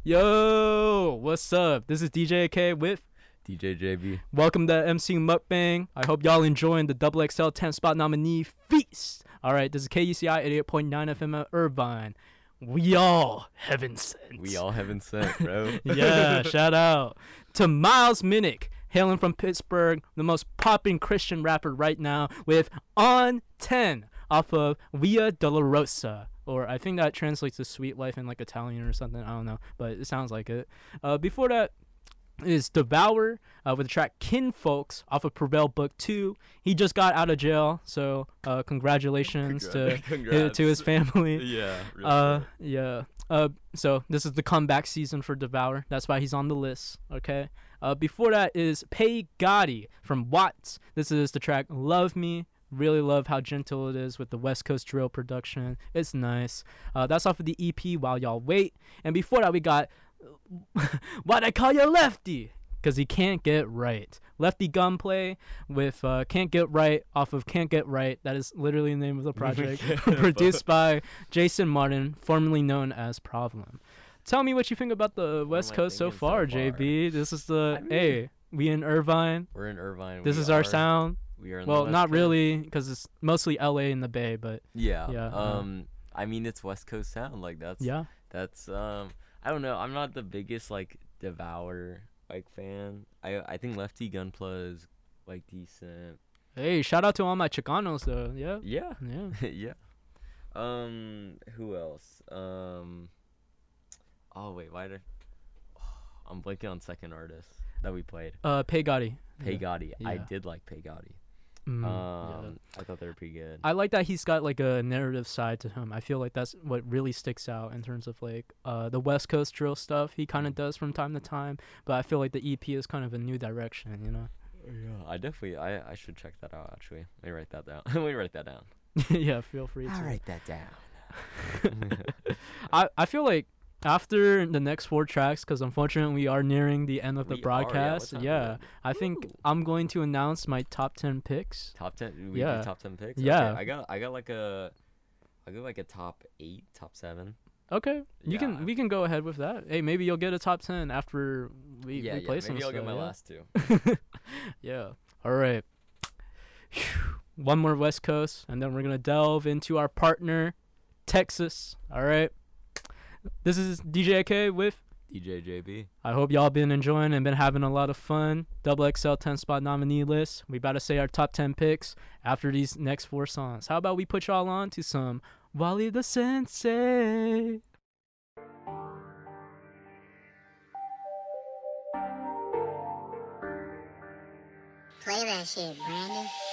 Yo, what's up? This is DJ K with DJ JB. Welcome to MC Mukbang. I hope y'all enjoying the Double XL 10 spot nominee feast. All right, this is KUCI 88.9 FM at Irvine. We all heaven sent. We all heaven sent, bro. Yeah, shout out to Miles Minnick, hailing from Pittsburgh, the most popping Christian rapper right now, with On 10 off of Via Dolorosa. Or I think that translates to Sweet Life in like Italian or something. I don't know, but it sounds like it. Before that is Devour with the track Kinfolks off of Prevail Book 2. He just got out of jail, so congratulations to his family. Yeah. So this is the comeback season for Devour. That's why he's on the list, okay? Before that is Pay Gotti from Watts. This is the track Love Me. Really love how gentle it is with the West Coast drill production. It's nice. That's off of the EP While Y'all Wait. And before that, we got Why'd I Call You Lefty? Because he can't get right. Lefty Gunplay with Can't Get Right off of Can't Get Right. That is literally the name of the project. Produced by Jason Martin, formerly known as Problem. Tell me what you think about the West Coast so far, JB. This is we in Irvine. We're in Irvine. This is our sound. We are in Well, the West not Coast. really, because it's mostly LA in the Bay, but Yeah. I mean, it's West Coast sound. Like that's I don't know. I'm not the biggest like Devour like fan. I think Lefty Gunpla is like decent. Hey, shout out to all my Chicanos though. Yeah. Yeah. Yeah. Who else? Oh wait, I'm blanking on second artist that we played. Pay Gotti. Pay Gotti. Yeah. I did like Pay Gotti. Yeah. I thought they were pretty good. I like that he's got like a narrative side to him. I feel like that's what really sticks out in terms of like the West Coast drill stuff he kind of does from time to time. But I feel like the EP is kind of a new direction, you know? Yeah, I should check that out actually. Let me write that down. Let me write that down. Yeah, feel free to. I'll write that down. I feel like after the next 4 tracks, because unfortunately we are nearing the end of the We are, broadcast. what time Yeah, is it? I think I'm going to announce my top 10 picks. Top 10. We Yeah. do top 10 picks. Yeah. Okay, I got like a top 8, top 7. Okay, we Yeah. can go ahead with that. Hey, maybe you'll get a top 10 after we play some Maybe I'll stuff. get my yeah? last 2. Yeah. All right. One more West Coast, and then we're gonna delve into our partner, Texas. All right. This is DJ K with. DJ JB. I hope y'all been enjoying and been having a lot of fun. Double XL 10 spot nominee list. We about to say our top 10 picks after these next 4 songs. How about we put y'all on to some Wally the Sensei? Play that shit, Brandon.